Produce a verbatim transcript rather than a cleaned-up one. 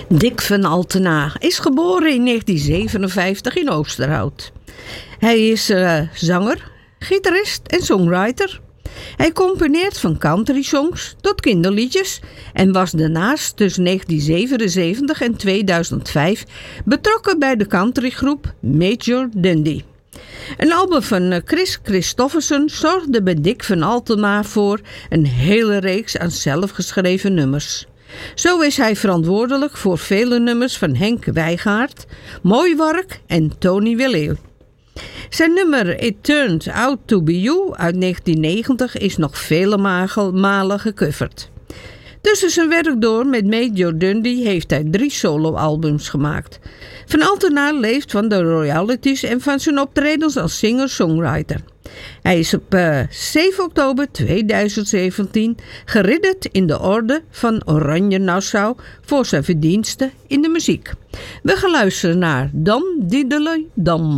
Dick van Altena is geboren in negentien zevenenvijftig in Oosterhout. Hij is uh, zanger, gitarist en songwriter. Hij componeert van country songs tot kinderliedjes en was daarnaast tussen negentien zevenenzeventig en tweeduizend vijf betrokken bij de countrygroep Major Dundee. Een album van Chris Christofferson zorgde bij Dick van Altena voor een hele reeks aan zelfgeschreven nummers. Zo is hij verantwoordelijk voor vele nummers van Henk Wijngaard, Mooiwark en Tony Willeeuw. Zijn nummer It Turned Out To Be You uit negentien negentig is nog vele malen gecoverd. Tussen zijn werk door met Major Dundee heeft hij drie soloalbums gemaakt. Van Altena leeft van de royalties en van zijn optredens als singer-songwriter. Hij is op uh, zeven oktober tweeduizend zeventien geridderd in de orde van Oranje Nassau voor zijn verdiensten in de muziek. We gaan luisteren naar Dam Diddely Dam.